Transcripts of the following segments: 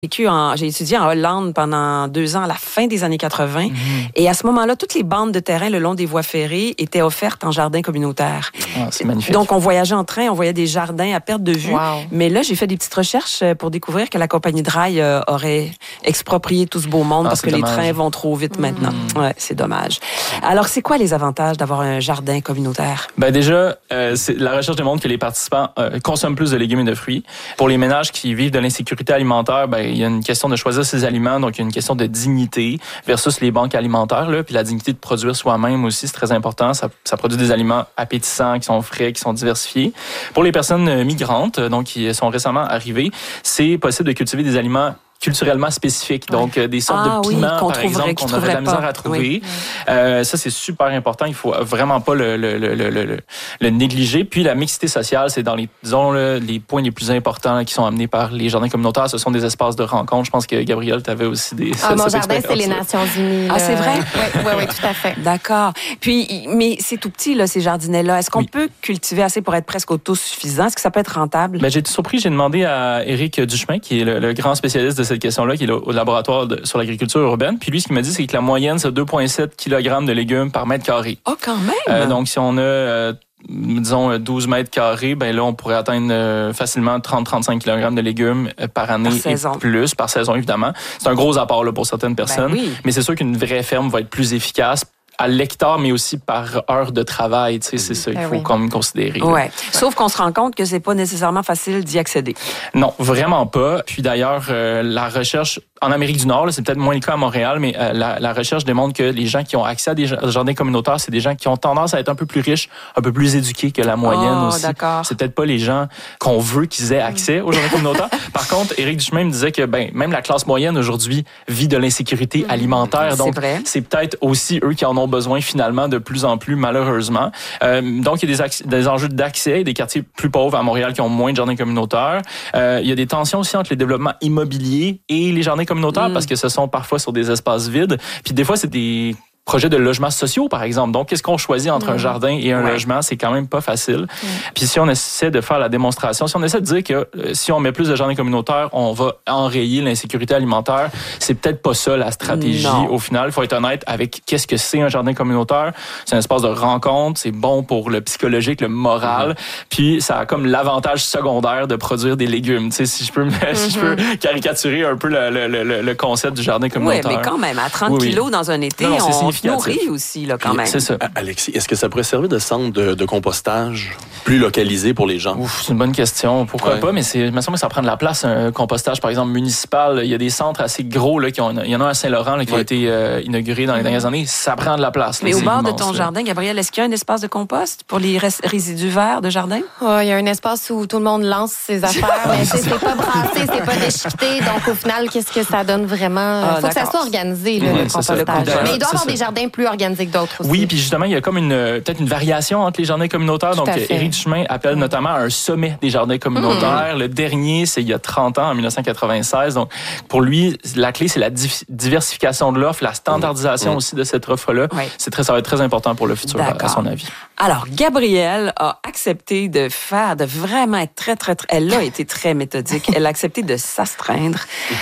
J'ai étudié en Hollande pendant 2 ans à la fin des années 80. Et à ce moment-là, toutes les bandes de terrain le long des voies ferrées étaient offertes en jardin communautaire. Ah, c'est magnifique. Donc, on voyageait en train, on voyait des jardins à perte de vue. Wow. Mais là, j'ai fait des petites recherches pour découvrir que la compagnie de rail aurait exproprié tout ce beau monde parce que dommage. les trains vont trop vite maintenant. Ouais, c'est dommage. Alors, c'est quoi les avantages d'avoir un jardin communautaire? Ben déjà, la recherche démontre que les participants consomment plus de légumes et de fruits. Pour les ménages qui vivent de l'insécurité alimentaire, il y a une question de choisir ses aliments, donc il y a une question de dignité versus les banques alimentaires. Là, puis la dignité de produire soi-même aussi, c'est très important. Ça produit des aliments appétissants, qui sont frais, qui sont diversifiés. Pour les personnes migrantes, donc qui sont récemment arrivées, c'est possible de cultiver des aliments culturellement spécifiques, donc des sortes de piments, par exemple, qu'on aurait de la misère à trouver. Oui. Ça, c'est super important. Il faut vraiment pas le négliger. Puis la mixité sociale, c'est dans les points les plus importants qui sont amenés par les jardins communautaires. Ce sont des espaces de rencontre. Je pense que Gabrielle, tu avais aussi des... Mon jardin, c'est les Nations Unies. Ah, c'est vrai? Oui, tout à fait. D'accord. Puis, mais c'est tout petit, là, ces jardinets-là. Est-ce qu'on peut cultiver assez pour être presque autosuffisant? Est-ce que ça peut être rentable? J'ai été surpris. J'ai demandé à Éric Duchemin, qui est le grand spécialiste de cette question-là, qui est au laboratoire sur l'agriculture urbaine. Puis lui, ce qu'il m'a dit, c'est que la moyenne, c'est 2,7 kg de légumes par mètre carré. Oh, quand même! Donc, si on a... disons 12 mètres carrés, là, on pourrait atteindre facilement 30-35 kg de légumes par année et plus, par saison, évidemment. C'est un gros apport là, pour certaines personnes. Oui. Mais c'est sûr qu'une vraie ferme va être plus efficace à l'hectare, mais aussi par heure de travail. C'est ça, il faut quand même considérer. Ouais. Sauf qu'on se rend compte que c'est pas nécessairement facile d'y accéder. Non, vraiment pas. Puis d'ailleurs, la recherche en Amérique du Nord, là, c'est peut-être moins le cas à Montréal, mais la recherche démontre que les gens qui ont accès à des jardins communautaires, c'est des gens qui ont tendance à être un peu plus riches, un peu plus éduqués que la moyenne aussi. D'accord. C'est peut-être pas les gens qu'on veut qu'ils aient accès aux jardins communautaires. Par contre, Éric Duchemin me disait que même la classe moyenne aujourd'hui vit de l'insécurité alimentaire. Donc, c'est peut-être aussi eux qui en ont besoin finalement de plus en plus, malheureusement. Donc, il y a des enjeux d'accès, des quartiers plus pauvres à Montréal qui ont moins de jardins communautaires. Il y a des tensions aussi entre les développements immobiliers et les jardins communautaires parce que ce sont parfois sur des espaces vides. Puis des fois, c'est des projets de logements sociaux, par exemple. Donc, qu'est-ce qu'on choisit entre un jardin et un logement? C'est quand même pas facile. Puis si on essaie de faire la démonstration, si on essaie de dire que si on met plus de jardins communautaires, on va enrayer l'insécurité alimentaire, c'est peut-être pas ça la stratégie. Au final, il faut être honnête avec qu'est-ce que c'est un jardin communautaire. C'est un espace de rencontre, c'est bon pour le psychologique, le moral, puis ça a comme l'avantage secondaire de produire des légumes. Tu sais, si je peux caricaturer un peu le concept du jardin communautaire. Oui, mais quand même, à 30 kilos dans un été, on se nourrit aussi, là, quand même. C'est ça. Alexis, est-ce que ça pourrait servir de centre de compostage plus localisé pour les gens? C'est une bonne question. Pourquoi pas? Mais il me semble que ça prend de la place, un compostage, par exemple, municipal. Il y a des centres assez gros. Là, il y en a un à Saint-Laurent là, qui a été inauguré dans les dernières années. Ça prend de la place. Mais au bord de ton jardin, Gabrielle, est-ce qu'il y a un espace de compost pour les résidus verts de jardin? Il y a un espace où tout le monde lance ses affaires, mais c'est pas brassé, c'est pas déchiqueté. Donc, au final, qu'est-ce que ça donne vraiment? Il faut que ça soit organisé, le compostage. Mais il doit y avoir des jardins plus organisés que d'autres aussi. Oui, puis justement, il y a comme peut-être une variation entre les jardins communautaires. Donc, Éric Duchemin appelle notamment à un sommet des jardins communautaires. Le dernier, c'est il y a 30 ans, en 1996. Donc, pour lui, la clé, c'est la diversification de l'offre, la standardisation aussi de cette offre-là. Ça va être très important pour le futur, à son avis. Alors, Gabrielle a accepté de vraiment être très, elle a été très méthodique. Elle a accepté de s'astreindre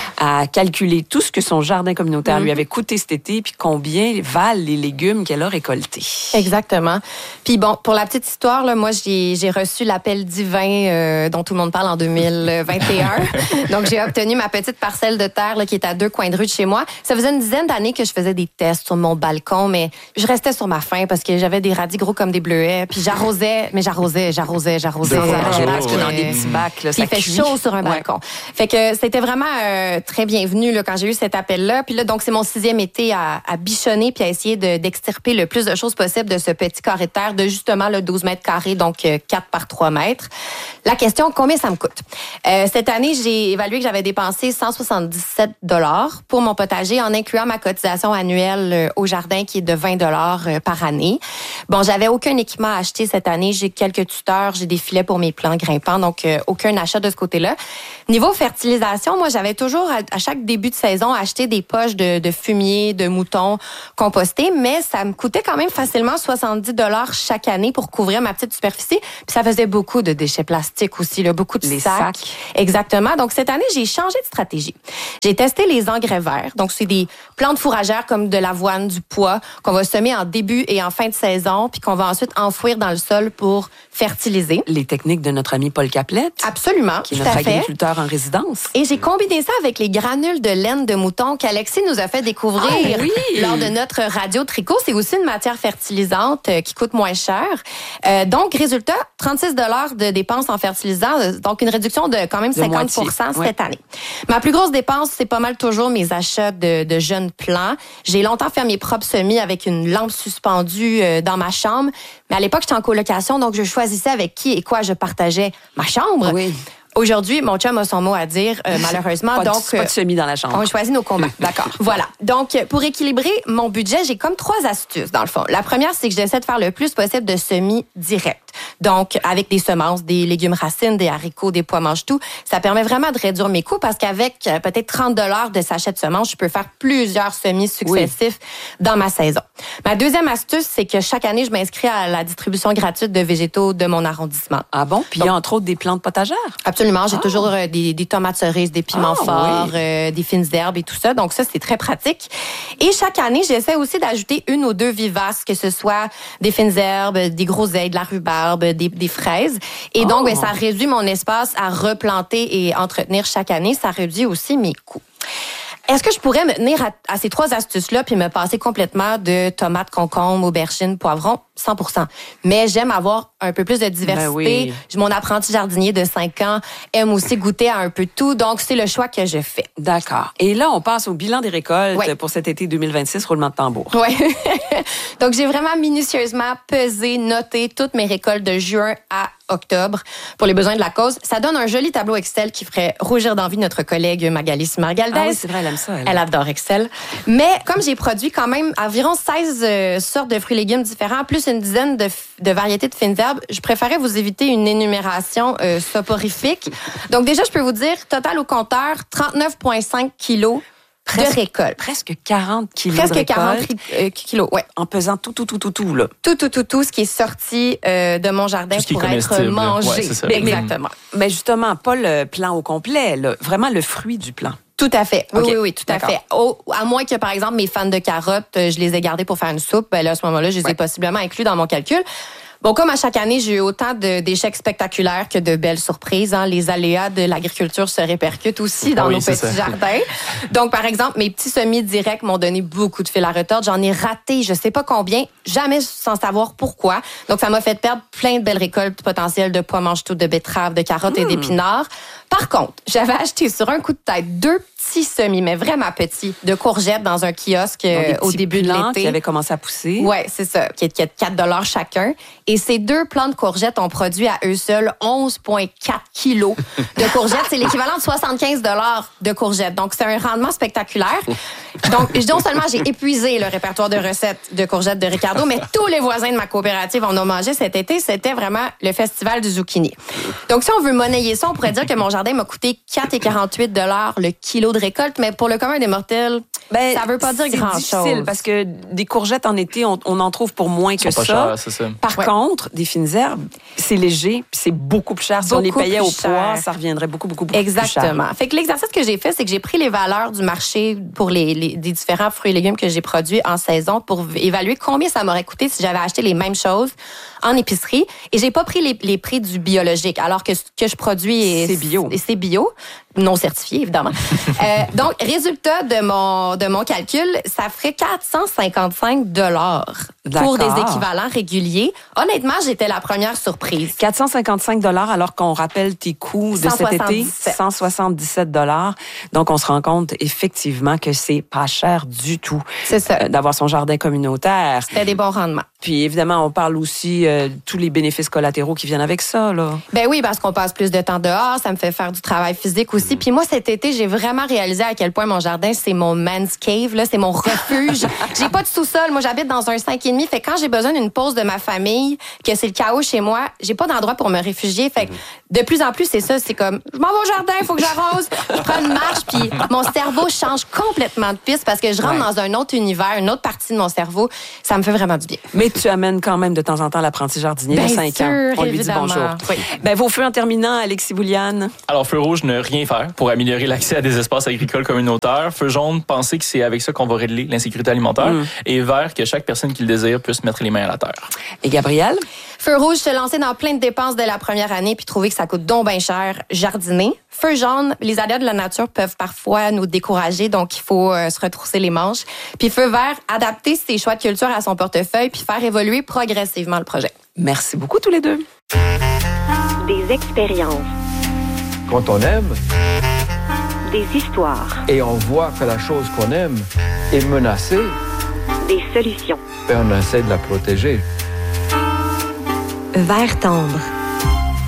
à calculer tout ce que son jardin communautaire lui avait coûté cet été, puis combien valent les légumes qu'elle a récoltés. Exactement. Puis bon, pour la petite histoire, là, moi, j'ai reçu l'appel divin dont tout le monde parle en 2021. Donc, j'ai obtenu ma petite parcelle de terre là, qui est à 2 coins de rue de chez moi. Ça faisait une dizaine d'années que je faisais des tests sur mon balcon, mais je restais sur ma faim parce que j'avais des radis gros comme des bleuets. Puis j'arrosais. Parce que dans des petits bacs, là, ça il fait chaud sur un balcon. Fait que c'était vraiment très bienvenu là, quand j'ai eu cet appel-là. Puis là, donc, c'est mon 6e été à bichonner puis à essayer d'extirper le plus de choses possible de ce petit carré de terre de justement le 12 mètres carrés, donc 4 par 3 mètres. La question, combien ça me coûte? Cette année, j'ai évalué que j'avais dépensé 177 $ pour mon potager en incluant ma cotisation annuelle au jardin qui est de 20 $ par année. Bon, j'avais aucun équipement à acheter cette année. J'ai quelques tuteurs, j'ai des filets pour mes plants grimpants, donc aucun achat de ce côté-là. Niveau fertilisation, moi, j'avais toujours, à chaque début de saison, acheté des poches de fumier, de mouton qu'on composter, mais ça me coûtait quand même facilement 70 $ chaque année pour couvrir ma petite superficie. Puis ça faisait beaucoup de déchets plastiques aussi, là, beaucoup de sacs. Exactement. Donc cette année, j'ai changé de stratégie. J'ai testé les engrais verts. Donc c'est des plantes fourragères comme de l'avoine, du pois qu'on va semer en début et en fin de saison, puis qu'on va ensuite enfouir dans le sol pour fertiliser. Les techniques de notre ami Paul Caplette. Absolument. Qui est notre agriculteur en résidence. Et j'ai combiné ça avec les granules de laine de mouton qu'Alexis nous a fait découvrir lors de notre radio tricot. C'est aussi une matière fertilisante qui coûte moins cher. Donc, résultat, 36 $ de dépenses en fertilisant, donc une réduction de quand même 50% cette année. Ma plus grosse dépense, c'est pas mal toujours mes achats de jeunes plants. J'ai longtemps fait mes propres semis avec une lampe suspendue dans ma chambre. Mais à l'époque, j'étais en colocation, donc je choisissais avec qui et quoi je partageais ma chambre. Oui. Aujourd'hui, mon chum a son mot à dire, malheureusement. Pas de semis dans la chambre. On choisit nos combats. D'accord. Voilà. Donc, pour équilibrer mon budget, j'ai comme 3 astuces, dans le fond. La première, c'est que j'essaie de faire le plus possible de semis directs. Donc, avec des semences, des légumes racines, des haricots, des pois mange-tout. Ça permet vraiment de réduire mes coûts parce qu'avec peut-être 30 $ de sachets de semences, je peux faire plusieurs semis successifs dans ma saison. Ma deuxième astuce, c'est que chaque année, je m'inscris à la distribution gratuite de végétaux de mon arrondissement. Ah bon? Puis il y a entre autres des plantes potagères? Absolument. J'ai toujours des tomates cerises, des piments forts, des fines herbes et tout ça. Donc ça, c'est très pratique. Et chaque année, j'essaie aussi d'ajouter 1 ou 2 vivaces, que ce soit des fines herbes, des groseilles, de la rhubarbe, des fraises. Et donc, ça réduit mon espace à replanter et entretenir chaque année. Ça réduit aussi mes coûts. Est-ce que je pourrais me tenir à ces 3 astuces-là puis me passer complètement de tomates, concombres, aubergines, poivrons? 100%. Mais j'aime avoir un peu plus de diversité. Ben oui. Mon apprenti jardinier de 5 ans aime aussi goûter à un peu de tout. Donc, c'est le choix que je fais. D'accord. Et là, on passe au bilan des récoltes pour cet été 2026, roulement de tambour. Oui. Donc, j'ai vraiment minutieusement pesé, noté toutes mes récoltes de juin à octobre pour les besoins de la cause. Ça donne un joli tableau Excel qui ferait rougir d'envie notre collègue Magali Simargaldès. Ah oui, c'est vrai, elle aime ça. Elle adore Excel. Mais comme j'ai produit quand même environ 16 sortes de fruits et légumes différents, plus une dizaine de variétés de fines herbes, je préférais vous éviter une énumération soporifique. Donc déjà, je peux vous dire, total au compteur, 39,5 kilos de récolte. Presque 40 kilos Presque de récolte. 40 kilos, ouais. En pesant tout, là. Tout, ce qui est sorti de mon jardin pour être mangé. Ouais, c'est ça. Exactement. Mais justement, pas le plant au complet, là, vraiment le fruit du plant. Tout à fait. Okay. Oui, tout à fait. À moins que, par exemple, mes fans de carottes, je les ai gardés pour faire une soupe, ben là, à ce moment-là, je les ai possiblement inclus dans mon calcul. Bon, comme à chaque année, j'ai eu autant d'échecs spectaculaires que de belles surprises. Hein. Les aléas de l'agriculture se répercutent aussi dans nos petits jardins. Donc, par exemple, mes petits semis directs m'ont donné beaucoup de fil à retordre. J'en ai raté, je sais pas combien, jamais sans savoir pourquoi. Donc, ça m'a fait perdre plein de belles récoltes potentielles de pois mange-tout, de betteraves, de carottes et d'épinards. Par contre, j'avais acheté sur un coup de tête 2 petits semis, mais vraiment petits, de courgettes dans un kiosque au début de l'été. Qui avaient commencé à pousser. Oui, c'est ça, qui est de 4 $ chacun. Et ces 2 plants de courgettes ont produit à eux seuls 11,4 kilos de courgettes. C'est l'équivalent de 75 $ de courgettes. Donc, c'est un rendement spectaculaire. Donc, non seulement j'ai épuisé le répertoire de recettes de courgettes de Ricardo, mais tous les voisins de ma coopérative en ont mangé cet été. C'était vraiment le festival du zucchini. Donc, si on veut monnayer ça, on pourrait dire que mon jardin m'a coûté 4,48 $ le kilo de récolte, mais pour le commun des mortels, ça veut pas dire grand-chose. C'est difficile parce que des courgettes en été, on en trouve pour moins que ça. Cher, c'est ça. Par contre, des fines herbes, c'est léger puis c'est beaucoup plus cher. Si on les payait au poids, ça reviendrait beaucoup plus cher. Exactement. Fait que l'exercice que j'ai fait, c'est que j'ai pris les valeurs du marché pour des différents fruits et légumes que j'ai produits en saison pour évaluer combien ça m'aurait coûté si j'avais acheté les mêmes choses en épicerie. Et j'ai pas pris les prix du biologique, alors que ce que je produis c'est bio. C'est bio. Non certifié, évidemment. Donc, résultat de mon calcul, ça ferait 455 $ pour des équivalents réguliers. Honnêtement, j'étais la première surprise. 455 $ alors qu'on rappelle tes coûts de cet été, 177 $. Donc, on se rend compte effectivement que c'est pas cher du tout. C'est ça. D'avoir son jardin communautaire. C'était des bons rendements. Puis évidemment, on parle aussi de tous les bénéfices collatéraux qui viennent avec ça, là. Ben oui, parce qu'on passe plus de temps dehors, ça me fait faire du travail physique aussi. Puis moi, cet été, j'ai vraiment réalisé à quel point mon jardin, c'est mon man's cave, là, c'est mon refuge. J'ai pas de sous-sol, moi j'habite dans un 5,5. Fait que quand j'ai besoin d'une pause de ma famille, que c'est le chaos chez moi, j'ai pas d'endroit pour me réfugier. Fait que de plus en plus, c'est ça, c'est comme, je m'en vais au jardin, il faut que j'arrose. Je prends une marche, puis mon cerveau change complètement de piste parce que je rentre dans un autre univers, une autre partie de mon cerveau. Ça me fait vraiment du bien. Mais tu amènes quand même de temps en temps l'apprenti jardinier de 5 ans. On lui dit bonjour. Oui. Ben, vos feux en terminant, Alexis Bouliane. Alors, feu rouge, ne rien faire pour améliorer l'accès à des espaces agricoles communautaires. Feu jaune, penser que c'est avec ça qu'on va régler l'insécurité alimentaire. Et vert, que chaque personne qui le désire puisse mettre les mains à la terre. Et Gabrielle? Feu rouge, se lancer dans plein de dépenses dès la première année puis trouver que ça coûte donc bien cher, jardiner. Feu jaune, les aléas de la nature peuvent parfois nous décourager, donc il faut se retrousser les manches. Puis feu vert, adapter ses choix de culture à son portefeuille puis faire évoluer progressivement le projet. Merci beaucoup tous les deux. Des expériences. Quand on aime, des histoires. Et on voit que la chose qu'on aime est menacée, des solutions. Et on essaie de la protéger. Vert tendre.